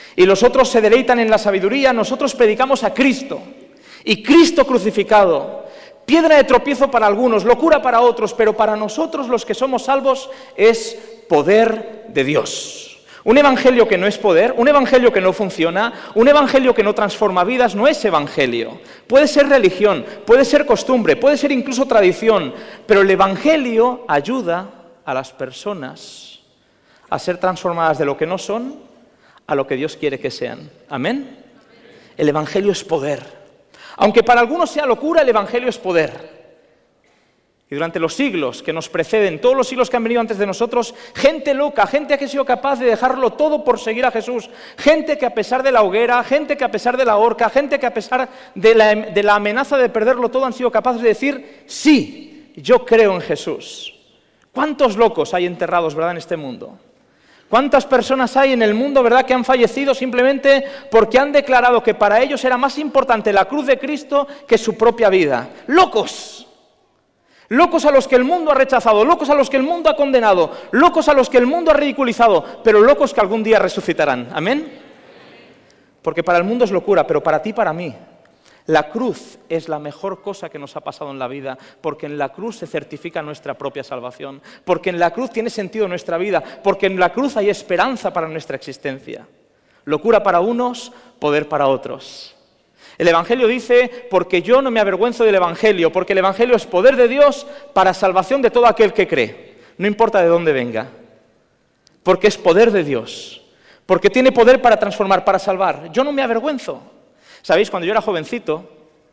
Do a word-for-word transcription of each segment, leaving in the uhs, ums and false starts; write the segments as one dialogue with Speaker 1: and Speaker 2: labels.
Speaker 1: y los otros se deleitan en la sabiduría, nosotros predicamos a Cristo, y Cristo crucificado, piedra de tropiezo para algunos, locura para otros, pero para nosotros los que somos salvos es poder de Dios. Un evangelio que no es poder, un evangelio que no funciona, un evangelio que no transforma vidas, no es evangelio. Puede ser religión, puede ser costumbre, puede ser incluso tradición, pero el evangelio ayuda a las personas a ser transformadas de lo que no son a lo que Dios quiere que sean. ¿Amén? El evangelio es poder. Aunque para algunos sea locura, el evangelio es poder. Y durante los siglos que nos preceden, todos los siglos que han venido antes de nosotros, gente loca, gente que ha sido capaz de dejarlo todo por seguir a Jesús, gente que a pesar de la hoguera, gente que a pesar de la horca, gente que a pesar de la, de la amenaza de perderlo todo han sido capaces de decir, sí, yo creo en Jesús. ¿Cuántos locos hay enterrados, verdad, en este mundo? ¿Cuántas personas hay en el mundo, verdad, que han fallecido simplemente porque han declarado que para ellos era más importante la cruz de Cristo que su propia vida? ¡Locos! Locos a los que el mundo ha rechazado, locos a los que el mundo ha condenado, locos a los que el mundo ha ridiculizado, pero locos que algún día resucitarán. ¿Amén? Porque para el mundo es locura, pero para ti y para mí, la cruz es la mejor cosa que nos ha pasado en la vida, porque en la cruz se certifica nuestra propia salvación, porque en la cruz tiene sentido nuestra vida, porque en la cruz hay esperanza para nuestra existencia. Locura para unos, poder para otros. El Evangelio dice, porque yo no me avergüenzo del Evangelio, porque el Evangelio es poder de Dios para salvación de todo aquel que cree, no importa de dónde venga, porque es poder de Dios, porque tiene poder para transformar, para salvar. Yo no me avergüenzo. ¿Sabéis? Cuando yo era jovencito,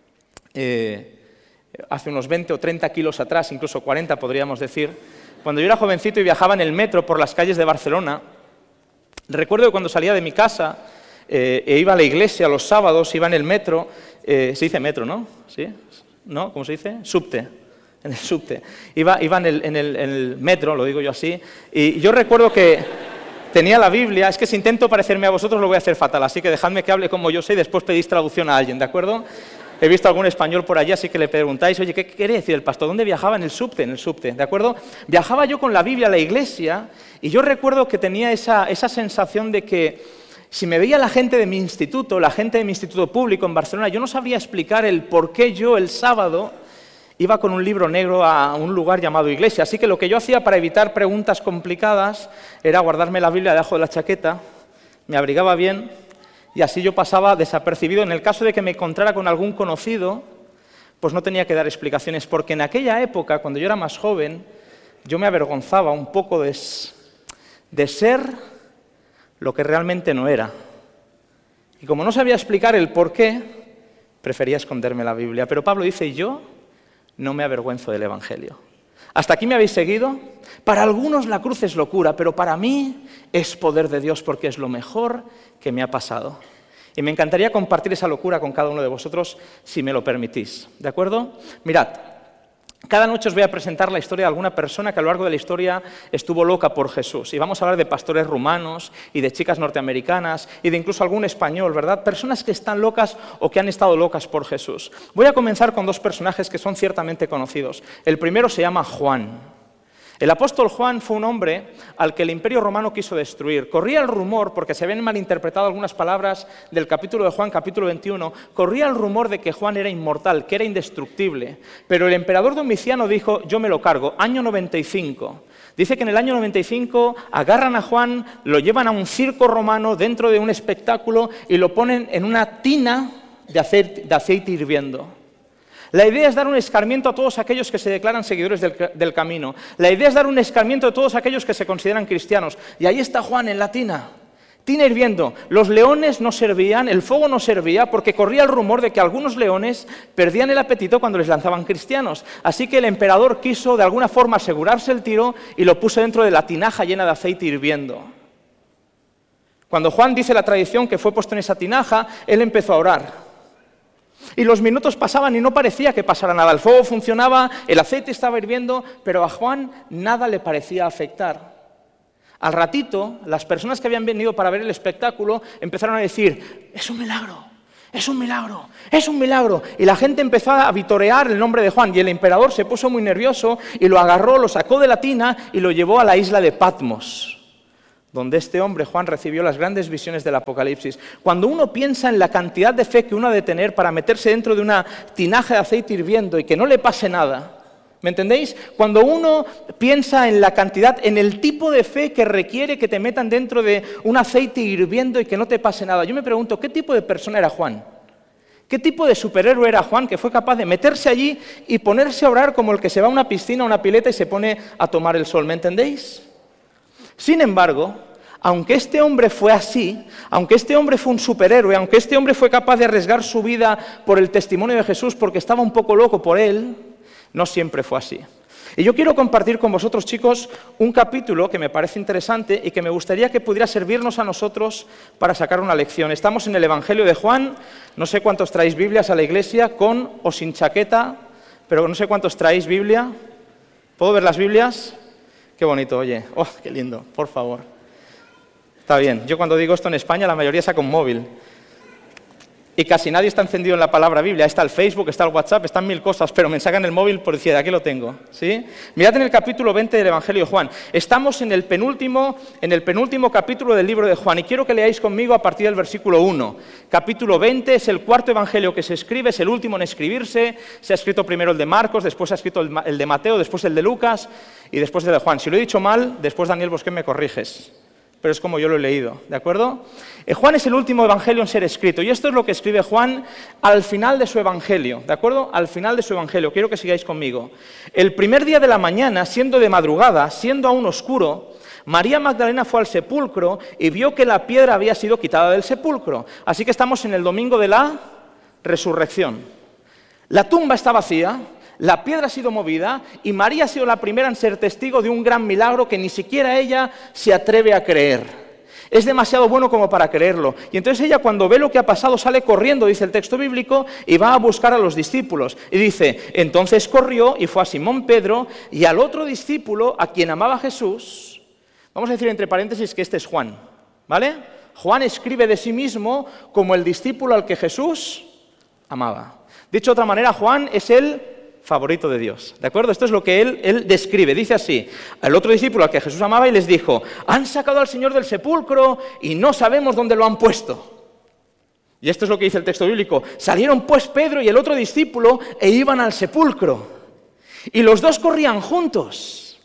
Speaker 1: eh, hace unos veinte o treinta kilos atrás, incluso cuarenta podríamos decir, cuando yo era jovencito y viajaba en el metro por las calles de Barcelona, recuerdo que cuando salía de mi casa, Eh, e iba a la iglesia los sábados, iba en el metro, eh, se dice metro, ¿no? ¿Sí? ¿No? ¿Cómo se dice? Subte, en el subte. Iba, iba en, el, en, el, en el metro, lo digo yo así, y yo recuerdo que tenía la Biblia, es que si intento parecerme a vosotros lo voy a hacer fatal, así que dejadme que hable como yo sé y después pedís traducción a alguien, ¿de acuerdo? He visto algún español por allí, así que le preguntáis, oye, ¿qué quiere decir el pastor? ¿Dónde viajaba? En el subte, en el subte, ¿de acuerdo? Viajaba yo con la Biblia a la iglesia y yo recuerdo que tenía esa, esa sensación de que si me veía la gente de mi instituto, la gente de mi instituto público en Barcelona, yo no sabría explicar el por qué yo el sábado iba con un libro negro a un lugar llamado iglesia. Así que lo que yo hacía para evitar preguntas complicadas era guardarme la Biblia debajo de la chaqueta, me abrigaba bien y así yo pasaba desapercibido. En el caso de que me encontrara con algún conocido, pues no tenía que dar explicaciones, porque en aquella época, cuando yo era más joven, yo me avergonzaba un poco de, de ser lo que realmente no era. Y como no sabía explicar el por qué, prefería esconderme la Biblia. Pero Pablo dice, yo no me avergüenzo del Evangelio. ¿Hasta aquí me habéis seguido? Para algunos la cruz es locura, pero para mí es poder de Dios porque es lo mejor que me ha pasado. Y me encantaría compartir esa locura con cada uno de vosotros, si me lo permitís. ¿De acuerdo? Mirad. Cada noche os voy a presentar la historia de alguna persona que a lo largo de la historia estuvo loca por Jesús. Y vamos a hablar de pastores rumanos y de chicas norteamericanas y de incluso algún español, ¿verdad? Personas que están locas o que han estado locas por Jesús. Voy a comenzar con dos personajes que son ciertamente conocidos. El primero se llama Juan. El apóstol Juan fue un hombre al que el Imperio Romano quiso destruir. Corría el rumor, porque se habían malinterpretado algunas palabras del capítulo de Juan, capítulo veintiuno, corría el rumor de que Juan era inmortal, que era indestructible. Pero el emperador Domiciano dijo, yo me lo cargo, año noventa y cinco. Dice que en el año noventa y cinco agarran a Juan, lo llevan a un circo romano dentro de un espectáculo y lo ponen en una tina de aceite, de aceite hirviendo. La idea es dar un escarmiento a todos aquellos que se declaran seguidores del, del camino. La idea es dar un escarmiento a todos aquellos que se consideran cristianos. Y ahí está Juan en la tina, tina hirviendo. Los leones no servían, el fuego no servía, porque corría el rumor de que algunos leones perdían el apetito cuando les lanzaban cristianos. Así que el emperador quiso de alguna forma asegurarse el tiro y lo puso dentro de la tinaja llena de aceite hirviendo. Cuando Juan dice la tradición que fue puesto en esa tinaja, él empezó a orar. Y los minutos pasaban y no parecía que pasara nada. El fuego funcionaba, el aceite estaba hirviendo, pero a Juan nada le parecía afectar. Al ratito, las personas que habían venido para ver el espectáculo empezaron a decir, es un milagro, es un milagro, es un milagro. Y la gente empezó a vitorear el nombre de Juan y el emperador se puso muy nervioso y lo agarró, lo sacó de la tina y lo llevó a la isla de Patmos, donde este hombre, Juan, recibió las grandes visiones del Apocalipsis. Cuando uno piensa en la cantidad de fe que uno ha de tener para meterse dentro de una tinaja de aceite hirviendo y que no le pase nada, ¿me entendéis? Cuando uno piensa en la cantidad, en el tipo de fe que requiere que te metan dentro de un aceite hirviendo y que no te pase nada, yo me pregunto, ¿qué tipo de persona era Juan? ¿Qué tipo de superhéroe era Juan que fue capaz de meterse allí y ponerse a orar como el que se va a una piscina, a una pileta y se pone a tomar el sol? ¿Me entendéis? Sin embargo, aunque este hombre fue así, aunque este hombre fue un superhéroe, aunque este hombre fue capaz de arriesgar su vida por el testimonio de Jesús porque estaba un poco loco por él, no siempre fue así. Y yo quiero compartir con vosotros, chicos, un capítulo que me parece interesante y que me gustaría que pudiera servirnos a nosotros para sacar una lección. Estamos en el Evangelio de Juan, no sé cuántos traéis Biblias a la iglesia, con o sin chaqueta, pero no sé cuántos traéis Biblia. ¿Puedo ver las Biblias? Qué bonito, oye, oh, qué lindo, por favor. Está bien, yo cuando digo esto en España la mayoría saca un móvil. Y casi nadie está encendido en la palabra Biblia. Está el Facebook, está el WhatsApp, están mil cosas, pero me sacan el móvil por decir, aquí lo tengo. ¿Sí? Mirad en el capítulo veinte del Evangelio de Juan. Estamos en el penúltimo, en el penúltimo capítulo del libro de Juan y quiero que leáis conmigo a partir del versículo uno. Capítulo veinte es el cuarto evangelio que se escribe, es el último en escribirse. Se ha escrito primero el de Marcos, después se ha escrito el de Mateo, después el de Lucas y después el de Juan. Si lo he dicho mal, después Daniel Bosquet me corriges. Pero es como yo lo he leído, ¿de acuerdo? Eh, Juan es el último evangelio en ser escrito, y esto es lo que escribe Juan al final de su evangelio, ¿de acuerdo? Al final de su evangelio, quiero que sigáis conmigo. El primer día de la mañana, siendo de madrugada, siendo aún oscuro, María Magdalena fue al sepulcro y vio que la piedra había sido quitada del sepulcro. Así que estamos en el domingo de la resurrección. La tumba está vacía. La piedra ha sido movida y María ha sido la primera en ser testigo de un gran milagro que ni siquiera ella se atreve a creer. Es demasiado bueno como para creerlo. Y entonces ella, cuando ve lo que ha pasado, sale corriendo, dice el texto bíblico, y va a buscar a los discípulos. Y dice, entonces corrió y fue a Simón Pedro y al otro discípulo a quien amaba Jesús. Vamos a decir entre paréntesis que este es Juan, ¿vale? Juan escribe de sí mismo como el discípulo al que Jesús amaba. Dicho de otra manera, Juan es el favorito de Dios, ¿de acuerdo? Esto es lo que él, él describe, dice así, al otro discípulo al que Jesús amaba y les dijo, han sacado al Señor del sepulcro y no sabemos dónde lo han puesto. Y esto es lo que dice el texto bíblico, salieron pues Pedro y el otro discípulo e iban al sepulcro, y los dos corrían juntos,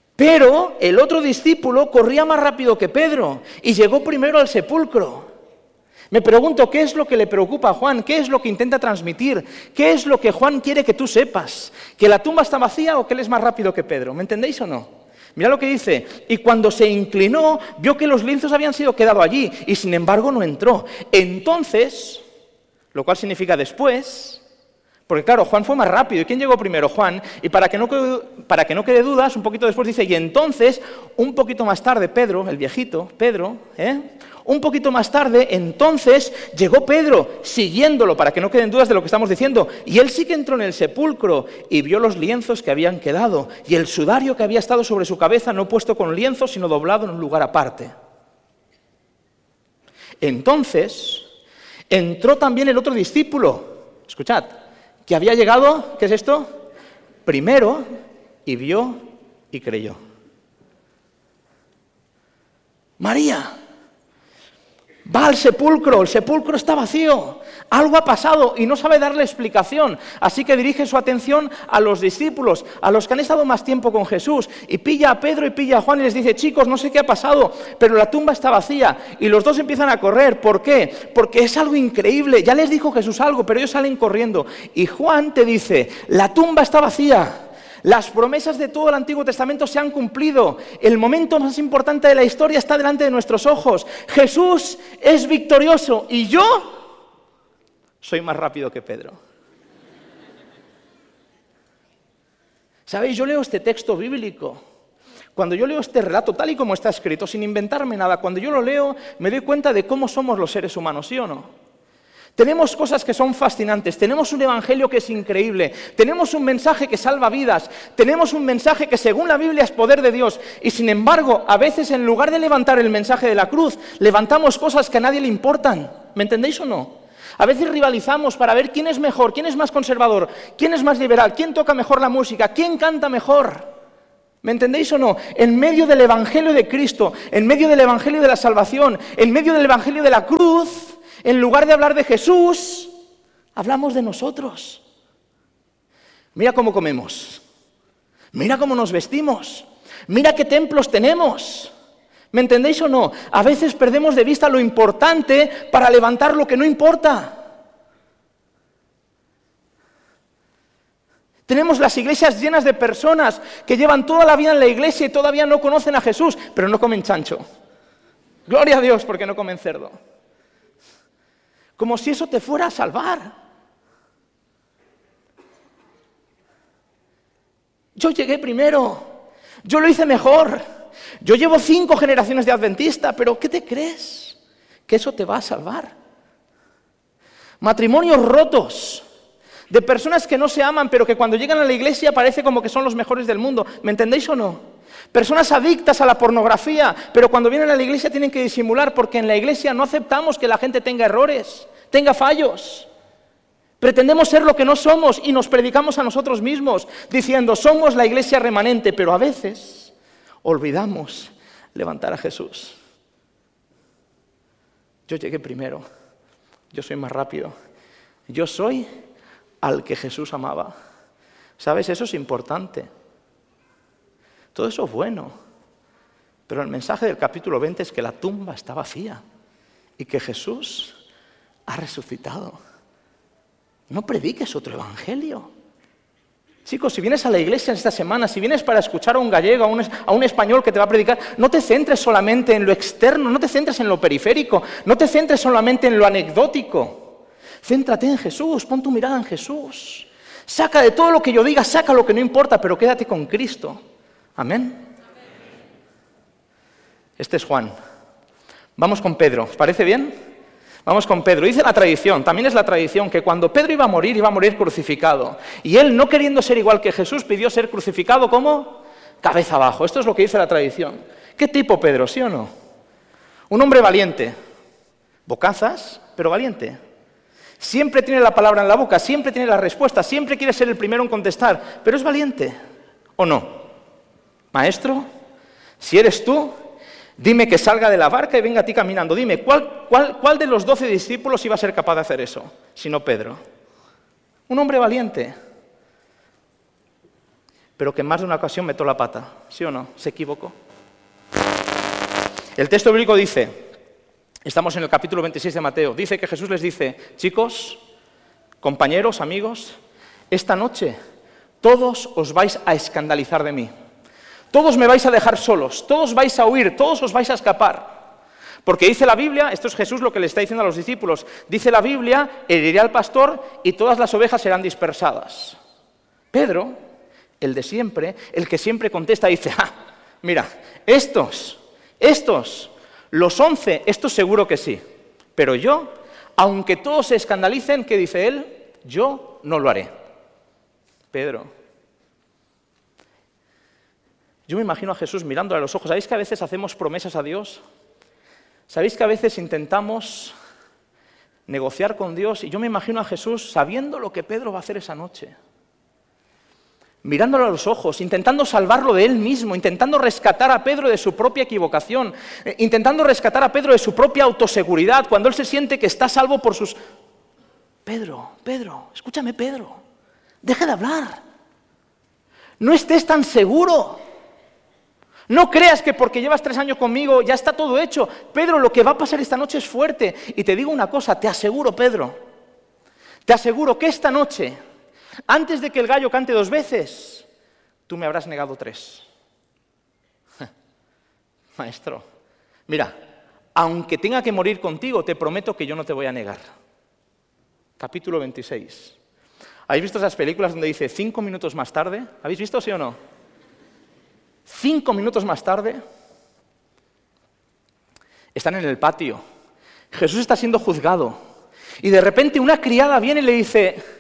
Speaker 1: pero el otro discípulo corría más rápido que Pedro y llegó primero al sepulcro. Me pregunto, ¿qué es lo que le preocupa a Juan? ¿Qué es lo que intenta transmitir? ¿Qué es lo que Juan quiere que tú sepas? ¿Que la tumba está vacía o que él es más rápido que Pedro? ¿Me entendéis o no? Mira lo que dice, y cuando se inclinó, vio que los lienzos habían sido quedado allí, y sin embargo no entró. Entonces, lo cual significa después, porque claro, Juan fue más rápido. ¿Y quién llegó primero? Juan. Y para que no quede, para que no quede dudas, un poquito después dice, y entonces, un poquito más tarde, Pedro, el viejito, Pedro, ¿eh? Un poquito más tarde, entonces, llegó Pedro, siguiéndolo, para que no queden dudas de lo que estamos diciendo. Y él sí que entró en el sepulcro y vio los lienzos que habían quedado, y el sudario que había estado sobre su cabeza, no puesto con lienzo, sino doblado en un lugar aparte. Entonces, entró también el otro discípulo, escuchad, que había llegado, ¿qué es esto? Primero, y vio y creyó. María va al sepulcro, el sepulcro está vacío, algo ha pasado y no sabe darle explicación, así que dirige su atención a los discípulos, a los que han estado más tiempo con Jesús, y pilla a Pedro y pilla a Juan y les dice, chicos, no sé qué ha pasado, pero la tumba está vacía, y los dos empiezan a correr. ¿Por qué? Porque es algo increíble, ya les dijo Jesús algo, pero ellos salen corriendo, y Juan te dice, la tumba está vacía. Las promesas de todo el Antiguo Testamento se han cumplido. El momento más importante de la historia está delante de nuestros ojos. Jesús es victorioso y yo soy más rápido que Pedro. ¿Sabéis? Yo leo este texto bíblico. Cuando yo leo este relato tal y como está escrito, sin inventarme nada, cuando yo lo leo me doy cuenta de cómo somos los seres humanos, ¿sí o no? Tenemos cosas que son fascinantes, tenemos un evangelio que es increíble, tenemos un mensaje que salva vidas, tenemos un mensaje que según la Biblia es poder de Dios, y sin embargo, a veces en lugar de levantar el mensaje de la cruz, levantamos cosas que a nadie le importan. ¿Me entendéis o no? A veces rivalizamos para ver quién es mejor, quién es más conservador, quién es más liberal, quién toca mejor la música, quién canta mejor. ¿Me entendéis o no? En medio del Evangelio de Cristo, en medio del Evangelio de la salvación, en medio del Evangelio de la cruz, en lugar de hablar de Jesús, hablamos de nosotros. Mira cómo comemos, mira cómo nos vestimos, mira qué templos tenemos. ¿Me entendéis o no? A veces perdemos de vista lo importante para levantar lo que no importa. Tenemos las iglesias llenas de personas que llevan toda la vida en la iglesia y todavía no conocen a Jesús, pero no comen chancho. Gloria a Dios porque no comen cerdo. Como si eso te fuera a salvar. Yo llegué primero, yo lo hice mejor, yo llevo cinco generaciones de adventista, pero ¿qué te crees? ¿Que eso te va a salvar? Matrimonios rotos, de personas que no se aman, pero que cuando llegan a la iglesia parece como que son los mejores del mundo. ¿Me entendéis o no? Personas adictas a la pornografía, pero cuando vienen a la iglesia tienen que disimular, porque en la iglesia no aceptamos que la gente tenga errores, tenga fallos. Pretendemos ser lo que no somos y nos predicamos a nosotros mismos, diciendo, somos la iglesia remanente, pero a veces olvidamos levantar a Jesús. Yo llegué primero, yo soy más rápido, yo soy al que Jesús amaba. ¿Sabes? Eso es importante. Todo eso es bueno. Pero el mensaje del capítulo veinte es que la tumba está vacía y que Jesús ha resucitado. No prediques otro evangelio. Chicos, si vienes a la iglesia esta semana, si vienes para escuchar a un gallego, a un, a un español que te va a predicar, no te centres solamente en lo externo, no te centres en lo periférico, no te centres solamente en lo anecdótico. Céntrate en Jesús, pon tu mirada en Jesús. Saca de todo lo que yo diga, saca lo que no importa, pero quédate con Cristo. Amén. Este es Juan. Vamos con Pedro, ¿os parece bien? Vamos con Pedro. Dice la tradición, también es la tradición, que cuando Pedro iba a morir, iba a morir crucificado. Y él, no queriendo ser igual que Jesús, pidió ser crucificado como cabeza abajo. Esto es lo que dice la tradición. ¿Qué tipo Pedro, sí o no? Un hombre valiente. Bocazas, pero valiente. Siempre tiene la palabra en la boca, siempre tiene la respuesta, siempre quiere ser el primero en contestar, pero es valiente, ¿o no? Maestro, si eres tú, dime que salga de la barca y venga a ti caminando. Dime, ¿cuál, cuál, cuál de los doce discípulos iba a ser capaz de hacer eso? Si no Pedro. Un hombre valiente, pero que en más de una ocasión metió la pata, ¿sí o no? ¿Se equivocó? El texto bíblico dice... Estamos en el capítulo veintiséis de Mateo. Dice que Jesús les dice, chicos, compañeros, amigos, esta noche todos os vais a escandalizar de mí. Todos me vais a dejar solos, todos vais a huir, todos os vais a escapar. Porque dice la Biblia, esto es Jesús lo que le está diciendo a los discípulos, dice la Biblia, heriré al pastor y todas las ovejas serán dispersadas. Pedro, el de siempre, el que siempre contesta, dice, ah, mira, estos, estos... Los once, esto seguro que sí, pero yo, aunque todos se escandalicen, ¿qué dice él? Yo no lo haré. Pedro. Yo me imagino a Jesús mirándole a los ojos. ¿Sabéis que a veces hacemos promesas a Dios? ¿Sabéis que a veces intentamos negociar con Dios? Y yo me imagino a Jesús sabiendo lo que Pedro va a hacer esa noche. Mirándolo a los ojos, intentando salvarlo de él mismo, intentando rescatar a Pedro de su propia equivocación, eh, intentando rescatar a Pedro de su propia autoseguridad, cuando él se siente que está salvo por sus... Pedro, Pedro, escúchame Pedro, deja de hablar, no estés tan seguro, no creas que porque llevas tres años conmigo ya está todo hecho. Pedro, lo que va a pasar esta noche es fuerte, y te digo una cosa, te aseguro Pedro, te aseguro que esta noche... Antes de que el gallo cante dos veces, tú me habrás negado tres. Maestro, mira, aunque tenga que morir contigo, te prometo que yo no te voy a negar. Capítulo veintiséis. ¿Habéis visto esas películas donde dice cinco minutos más tarde? ¿Habéis visto, sí o no? Cinco minutos más tarde, están en el patio. Jesús está siendo juzgado. Y de repente una criada viene y le dice...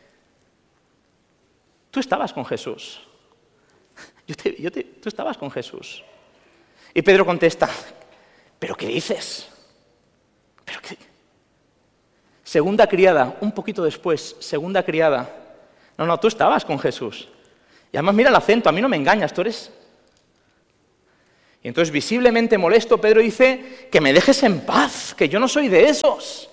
Speaker 1: Tú estabas con Jesús. Yo te, yo te, tú estabas con Jesús. Y Pedro contesta, ¿pero qué dices? ¿Pero qué? Segunda criada, un poquito después, segunda criada. No, no, tú estabas con Jesús. Y además mira el acento, a mí no me engañas, tú eres, Y entonces, visiblemente molesto, Pedro dice, que me dejes en paz, que yo no soy de esos.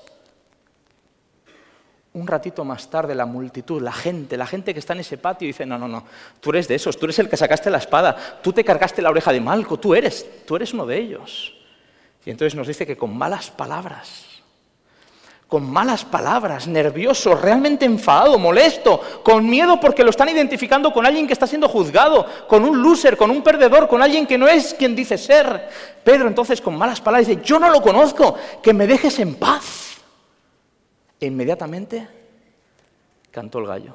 Speaker 1: Un ratito más tarde, la multitud, la gente, la gente que está en ese patio dice, no, no, no, tú eres de esos, tú eres el que sacaste la espada, tú te cargaste la oreja de Malco, tú eres, tú eres uno de ellos. Y entonces nos dice que con malas palabras, con malas palabras, nervioso, realmente enfadado, molesto, con miedo porque lo están identificando con alguien que está siendo juzgado, con un loser, con un perdedor, con alguien que no es quien dice ser. Pedro entonces con malas palabras dice, yo no lo conozco, que me dejes en paz. E inmediatamente cantó el gallo.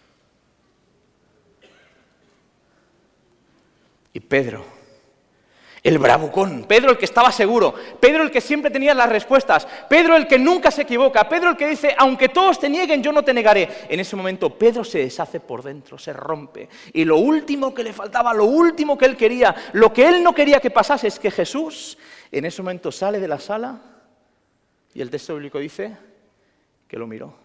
Speaker 1: Y Pedro, el bravucón, Pedro el que estaba seguro, Pedro el que siempre tenía las respuestas, Pedro el que nunca se equivoca, Pedro el que dice, aunque todos te nieguen, yo no te negaré. En ese momento Pedro se deshace por dentro, se rompe. Y lo último que le faltaba, lo último que él quería, lo que él no quería que pasase es que Jesús en ese momento sale de la sala y el texto bíblico dice que lo miró.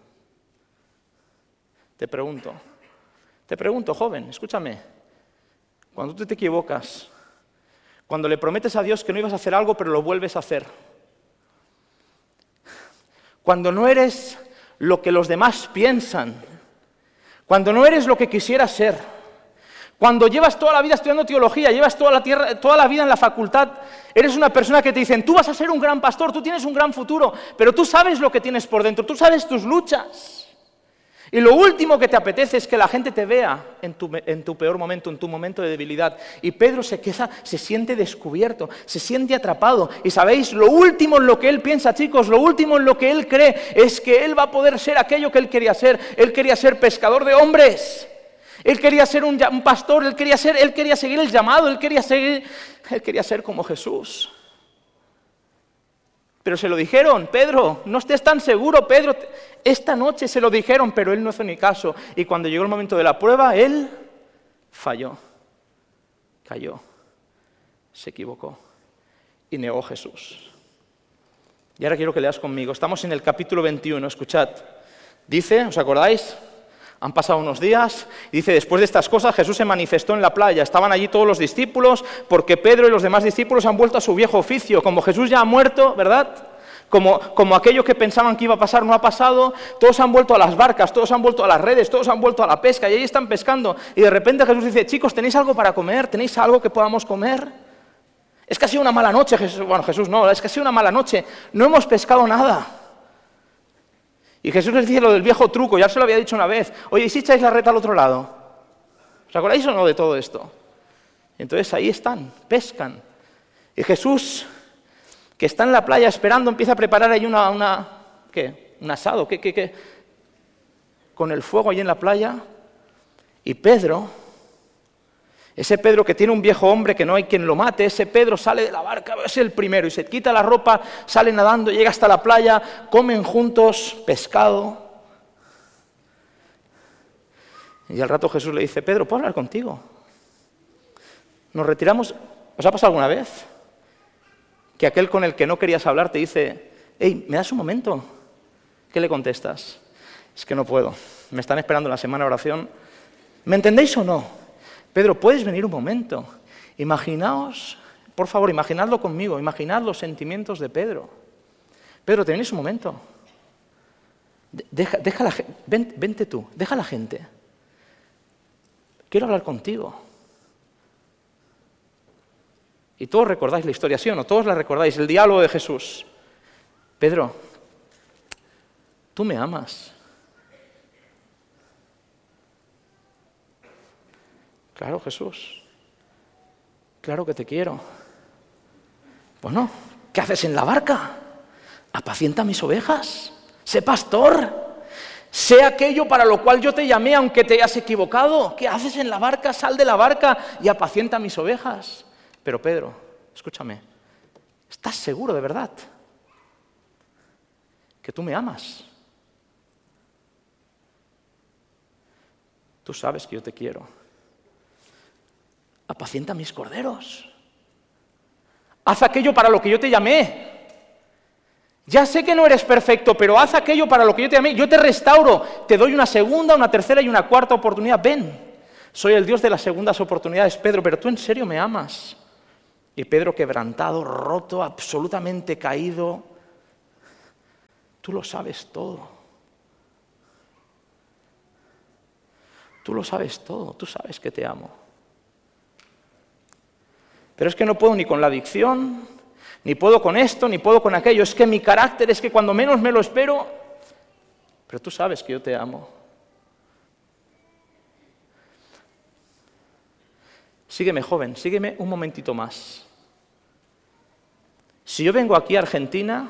Speaker 1: Te pregunto, te pregunto, joven, escúchame, cuando tú te equivocas, cuando le prometes a Dios que no ibas a hacer algo, pero lo vuelves a hacer, cuando no eres lo que los demás piensan, cuando no eres lo que quisieras ser, cuando llevas toda la vida estudiando teología, llevas toda la, tierra, toda la vida en la facultad, eres una persona que te dicen, tú vas a ser un gran pastor, tú tienes un gran futuro, pero tú sabes lo que tienes por dentro, tú sabes tus luchas. Y lo último que te apetece es que la gente te vea en tu, en tu peor momento, en tu momento de debilidad. Y Pedro se queda, se siente descubierto, se siente atrapado. Y sabéis, lo último en lo que él piensa, chicos, lo último en lo que él cree es que él va a poder ser aquello que él quería ser. Él quería ser pescador de hombres. Él quería ser un, un pastor, él quería ser, él quería seguir el llamado, él quería seguir, él quería ser como Jesús. Pero se lo dijeron, Pedro, no estés tan seguro, Pedro, esta noche se lo dijeron, pero él no hizo ni caso. Y cuando llegó el momento de la prueba, él falló, cayó, se equivocó y negó a Jesús. Y ahora quiero que leas conmigo, estamos en el capítulo veintiuno, escuchad, dice, ¿os acordáis? Han pasado unos días y dice, después de estas cosas Jesús se manifestó en la playa. Estaban allí todos los discípulos porque Pedro y los demás discípulos han vuelto a su viejo oficio. Como Jesús ya ha muerto, ¿verdad? Como, como aquello que pensaban que iba a pasar no ha pasado, todos han vuelto a las barcas, todos han vuelto a las redes, todos han vuelto a la pesca y ahí están pescando. Y de repente Jesús dice, chicos, ¿tenéis algo para comer? ¿Tenéis algo que podamos comer? Es que ha sido una mala noche, Jesús. Bueno, Jesús no, es que ha sido una mala noche. No hemos pescado nada. Y Jesús les dice lo del viejo truco, ya se lo había dicho una vez. Oye, ¿y si echáis la red al otro lado? ¿Os acordáis o no de todo esto? Entonces ahí están, pescan. Y Jesús, que está en la playa esperando, empieza a preparar ahí una, una ¿qué? Un asado, ¿qué, qué, qué? Con el fuego ahí en la playa. Y Pedro, ese Pedro que tiene un viejo hombre que no hay quien lo mate, ese Pedro sale de la barca, es el primero, y se quita la ropa, sale nadando, llega hasta la playa, comen juntos pescado. Y al rato Jesús le dice, Pedro, ¿puedo hablar contigo? Nos retiramos. ¿Os ha pasado alguna vez que aquel con el que no querías hablar te dice, hey, ¿me das un momento? ¿Qué le contestas? Es que no puedo, me están esperando en la semana de oración. ¿Me entendéis o no? Pedro, ¿puedes venir un momento? Imaginaos, por favor, imaginadlo conmigo, imaginad los sentimientos de Pedro. Pedro, ¿te vienes un momento? Deja, deja la, ven, vente tú, deja a la gente. Quiero hablar contigo. Y todos recordáis la historia, ¿sí o no? Todos la recordáis, el diálogo de Jesús. Pedro, tú me amas. Claro, Jesús, claro que te quiero. Bueno, ¿qué haces en la barca? Apacienta mis ovejas, sé pastor, sé aquello para lo cual yo te llamé aunque te hayas equivocado. ¿Qué haces en la barca? Sal de la barca y apacienta mis ovejas. Pero Pedro, escúchame, ¿estás seguro de verdad que tú me amas? Tú sabes que yo te quiero. Apacienta mis corderos. Haz aquello para lo que yo te llamé. Ya sé que no eres perfecto, pero haz aquello para lo que yo te llamé. Yo te restauro, te doy una segunda, una tercera y una cuarta oportunidad. Ven, soy el Dios de las segundas oportunidades, Pedro, pero tú en serio me amas. Y Pedro quebrantado, roto, absolutamente caído. Tú lo sabes todo. Tú lo sabes todo, tú sabes que te amo. Pero es que no puedo ni con la adicción, ni puedo con esto, ni puedo con aquello. Es que mi carácter es que cuando menos me lo espero, pero tú sabes que yo te amo. Sígueme, joven, sígueme un momentito más. Si yo vengo aquí a Argentina,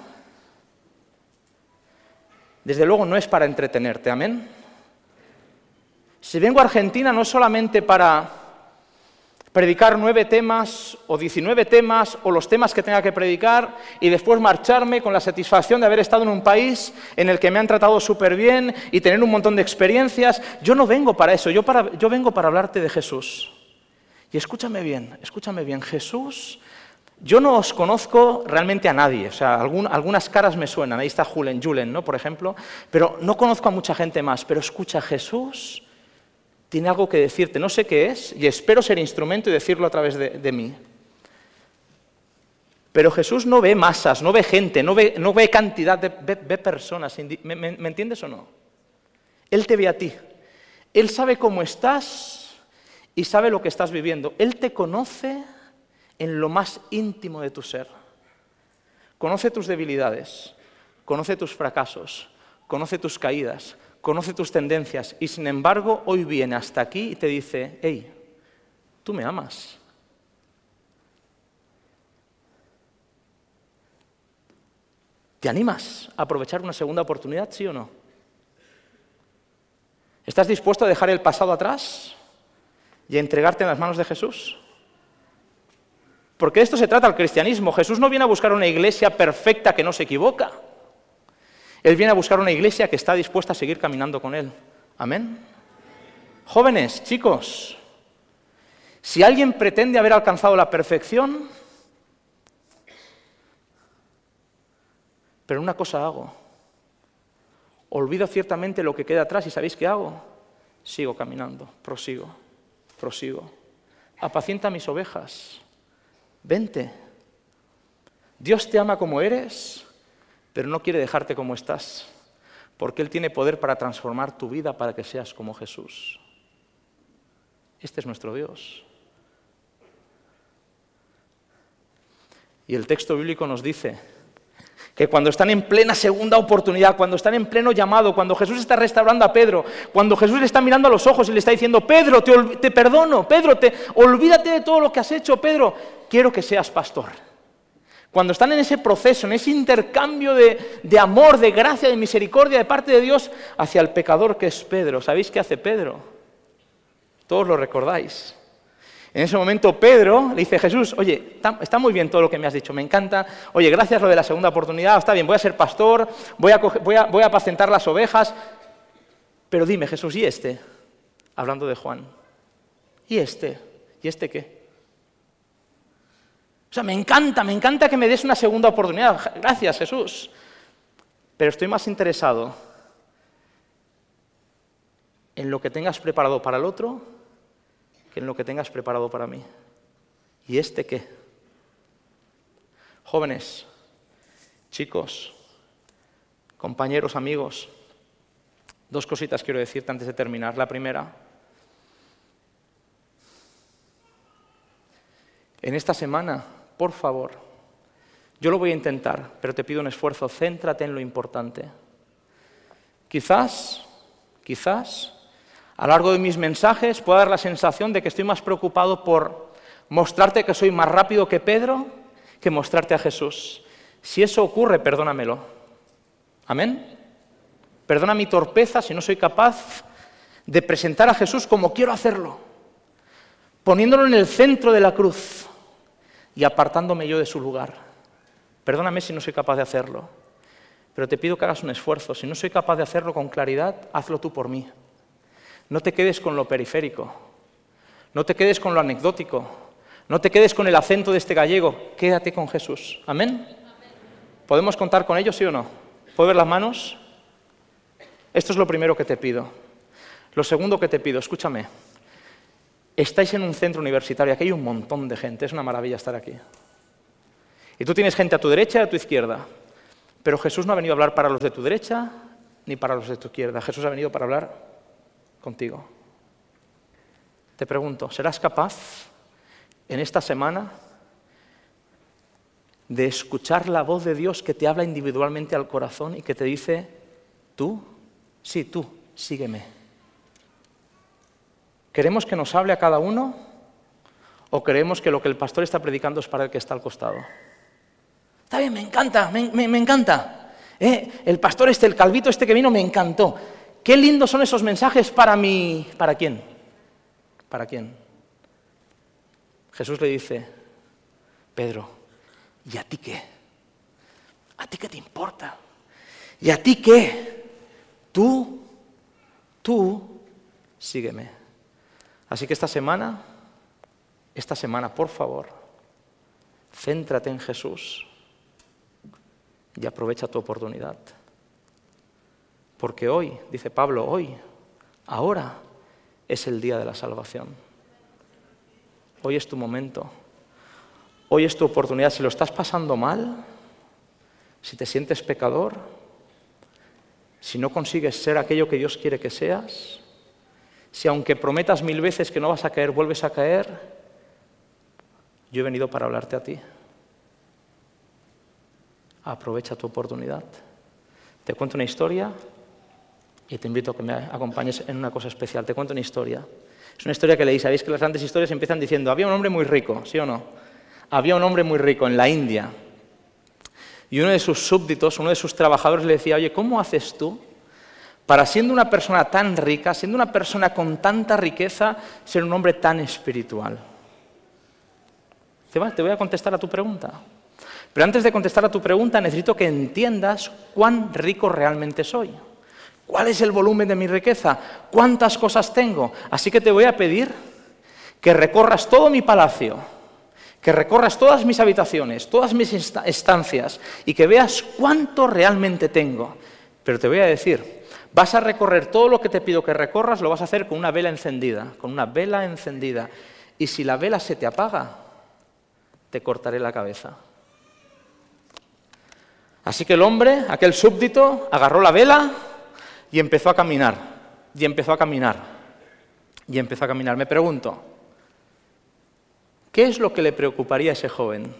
Speaker 1: desde luego no es para entretenerte, ¿amén? Si vengo a Argentina no es solamente para predicar nueve temas o diecinueve temas o los temas que tenga que predicar y después marcharme con la satisfacción de haber estado en un país en el que me han tratado súper bien y tener un montón de experiencias. Yo no vengo para eso, yo, para, yo vengo para hablarte de Jesús. Y escúchame bien, escúchame bien, Jesús, yo no os conozco realmente a nadie, o sea, algún, algunas caras me suenan, ahí está Julen, Julen, ¿no?, por ejemplo, pero no conozco a mucha gente más, pero escucha, Jesús tiene algo que decirte, no sé qué es, y espero ser instrumento y decirlo a través de, de mí. Pero Jesús no ve masas, no ve gente, no ve, no ve cantidad, de, ve, ve personas, ¿me, me, ¿me entiendes o no? Él te ve a ti, Él sabe cómo estás y sabe lo que estás viviendo, Él te conoce en lo más íntimo de tu ser. Conoce tus debilidades, conoce tus fracasos, conoce tus caídas, conoce tus tendencias y sin embargo hoy viene hasta aquí y te dice, hey, tú me amas. ¿Te animas a aprovechar una segunda oportunidad, sí o no? ¿Estás dispuesto a dejar el pasado atrás y a entregarte en las manos de Jesús? Porque de esto se trata el cristianismo. Jesús no viene a buscar una iglesia perfecta que no se equivoca. Él viene a buscar una iglesia que está dispuesta a seguir caminando con Él. ¿Amén? Jóvenes, chicos, si alguien pretende haber alcanzado la perfección, pero una cosa hago, olvido ciertamente lo que queda atrás y ¿sabéis qué hago? Sigo caminando, prosigo, prosigo. Apacienta mis ovejas. Vente. Dios te ama como eres, pero no quiere dejarte como estás, porque Él tiene poder para transformar tu vida para que seas como Jesús. Este es nuestro Dios. Y el texto bíblico nos dice que cuando están en plena segunda oportunidad, cuando están en pleno llamado, cuando Jesús está restaurando a Pedro, cuando Jesús le está mirando a los ojos y le está diciendo, Pedro, te, te perdono, Pedro, te, olvídate de todo lo que has hecho, Pedro, quiero que seas pastor. Cuando están en ese proceso, en ese intercambio de, de amor, de gracia, de misericordia de parte de Dios hacia el pecador que es Pedro, ¿sabéis qué hace Pedro? Todos lo recordáis. En ese momento Pedro le dice a Jesús, oye, está, está muy bien todo lo que me has dicho, me encanta, oye, gracias lo de la segunda oportunidad, está bien, voy a ser pastor, voy a, coger, voy a, voy a apacentar las ovejas, pero dime, Jesús, ¿y este? Hablando de Juan, ¿y este? ¿Y este qué? O sea, me encanta, me encanta que me des una segunda oportunidad, gracias Jesús, pero estoy más interesado en lo que tengas preparado para el otro que en lo que tengas preparado para mí. ¿Y este qué? Jóvenes, chicos, compañeros, amigos, dos cositas quiero decirte antes de terminar. La primera, en esta semana, por favor, yo lo voy a intentar, pero te pido un esfuerzo, céntrate en lo importante. Quizás, quizás, a lo largo de mis mensajes pueda dar la sensación de que estoy más preocupado por mostrarte que soy más rápido que Pedro que mostrarte a Jesús. Si eso ocurre, perdónamelo. ¿Amén? Perdona mi torpeza si no soy capaz de presentar a Jesús como quiero hacerlo, poniéndolo en el centro de la cruz y apartándome yo de su lugar. Perdóname si no soy capaz de hacerlo, pero te pido que hagas un esfuerzo. Si no soy capaz de hacerlo con claridad, hazlo tú por mí. No te quedes con lo periférico, no te quedes con lo anecdótico, no te quedes con el acento de este gallego, quédate con Jesús. ¿Amén? ¿Podemos contar con ello, sí o no? ¿Puedo ver las manos? Esto es lo primero que te pido. Lo segundo que te pido, escúchame, estáis en un centro universitario, aquí hay un montón de gente, es una maravilla estar aquí. Y tú tienes gente a tu derecha y a tu izquierda, pero Jesús no ha venido a hablar para los de tu derecha ni para los de tu izquierda, Jesús ha venido para hablar contigo. Te pregunto, ¿serás capaz en esta semana de escuchar la voz de Dios que te habla individualmente al corazón y que te dice, tú, sí, tú, sígueme? ¿Queremos que nos hable a cada uno o creemos que lo que el pastor está predicando es para el que está al costado? Está bien, me encanta, me, me, me encanta. Eh, el pastor este, el calvito este que vino, me encantó. Qué lindos son esos mensajes para mí. ¿Para quién? ¿Para quién? Jesús le dice, Pedro, ¿y a ti qué? ¿A ti qué te importa? ¿Y a ti qué? Tú, tú, sígueme. Así que esta semana, esta semana, por favor, céntrate en Jesús y aprovecha tu oportunidad. Porque hoy, dice Pablo, hoy, ahora es el día de la salvación. Hoy es tu momento. Hoy es tu oportunidad. Si lo estás pasando mal, si te sientes pecador, si no consigues ser aquello que Dios quiere que seas, si aunque prometas mil veces que no vas a caer, vuelves a caer, yo he venido para hablarte a ti. Aprovecha tu oportunidad. Te cuento una historia y te invito a que me acompañes en una cosa especial. Te cuento una historia. Es una historia que leí. Sabéis que las grandes historias empiezan diciendo, había un hombre muy rico, ¿sí o no? Había un hombre muy rico en la India. Y uno de sus súbditos, uno de sus trabajadores le decía, oye, ¿cómo haces tú para, siendo una persona tan rica, siendo una persona con tanta riqueza, ser un hombre tan espiritual? Te voy a contestar a tu pregunta. Pero antes de contestar a tu pregunta, necesito que entiendas cuán rico realmente soy. ¿Cuál es el volumen de mi riqueza? ¿Cuántas cosas tengo? Así que te voy a pedir que recorras todo mi palacio, que recorras todas mis habitaciones, todas mis estancias y que veas cuánto realmente tengo. Pero te voy a decir, vas a recorrer todo lo que te pido que recorras, lo vas a hacer con una vela encendida, con una vela encendida. Y si la vela se te apaga, te cortaré la cabeza. Así que el hombre, aquel súbdito, agarró la vela y empezó a caminar, y empezó a caminar, y empezó a caminar. Me pregunto, ¿qué es lo que le preocuparía a ese joven?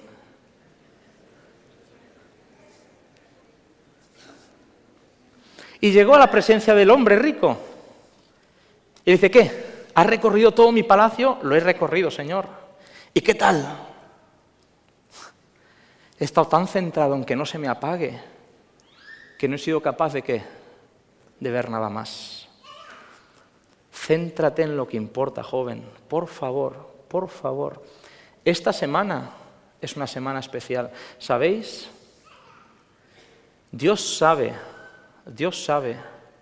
Speaker 1: Y llegó a la presencia del hombre rico. Y dice, ¿qué? ¿Has recorrido todo mi palacio? Lo he recorrido, Señor. ¿Y qué tal? He estado tan centrado en que no se me apague, que no he sido capaz de ¿qué? De ver nada más. Céntrate en lo que importa, joven. Por favor, por favor. Esta semana es una semana especial. ¿Sabéis? Dios sabe, Dios sabe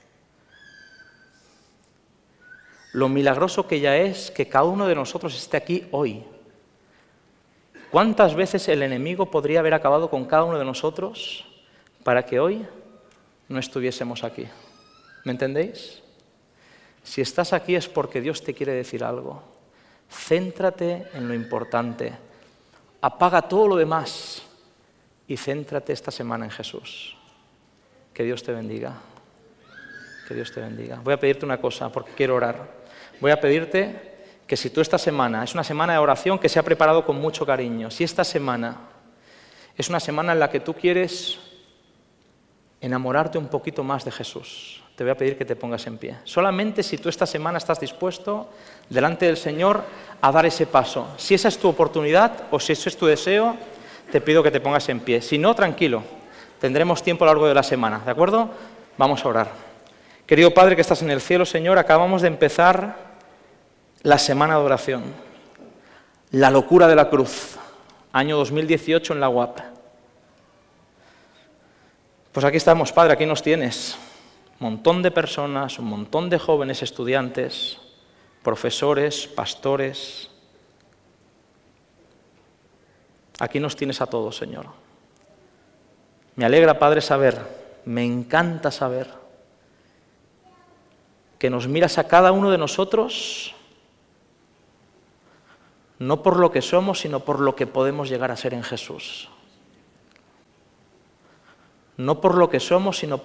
Speaker 1: lo milagroso que ya es que cada uno de nosotros esté aquí hoy. ¿Cuántas veces el enemigo podría haber acabado con cada uno de nosotros para que hoy no estuviésemos aquí? ¿Me entendéis? Si estás aquí es porque Dios te quiere decir algo. Céntrate en lo importante. Apaga todo lo demás y céntrate esta semana en Jesús. Que Dios te bendiga. Que Dios te bendiga. Voy a pedirte una cosa porque quiero orar. Voy a pedirte que si tú esta semana, es una semana de oración que se ha preparado con mucho cariño, si esta semana es una semana en la que tú quieres enamorarte un poquito más de Jesús, te voy a pedir que te pongas en pie. Solamente si tú esta semana estás dispuesto delante del Señor a dar ese paso. Si esa es tu oportunidad o si ese es tu deseo, te pido que te pongas en pie. Si no, tranquilo, tendremos tiempo a lo largo de la semana, ¿de acuerdo? Vamos a orar. Querido Padre que estás en el cielo, Señor, acabamos de empezar la semana de oración, la locura de la cruz, año dos mil dieciocho en la U A P. Pues aquí estamos, Padre, aquí nos tienes. Un montón de personas, un montón de jóvenes estudiantes, profesores, pastores. Aquí nos tienes a todos, Señor. Me alegra, Padre, saber, me encanta saber que nos miras a cada uno de nosotros No por lo que somos, sino por lo que podemos llegar a ser en Jesús. No por lo que somos, sino